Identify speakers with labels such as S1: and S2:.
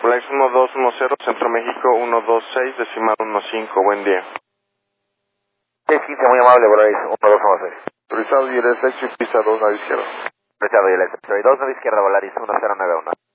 S1: Volaris 1210, Centro México 126, decimal 15, buen día.
S2: 615, muy amable, Volaris 1210.
S1: Autorizado y el exit, pista 2, nave izquierda.
S2: Richard y el 2, nave izquierda, Volaris 1091.